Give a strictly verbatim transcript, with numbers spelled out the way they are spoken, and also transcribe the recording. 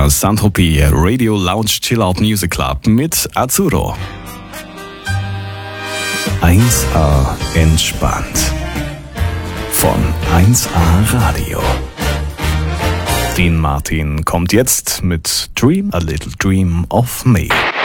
der Saint-Tropez Radio Lounge Chill Out Music Club mit Azzurro. eins A entspannt. Von eins A Radio. Dean Martin kommt jetzt mit Dream a Little Dream of Me.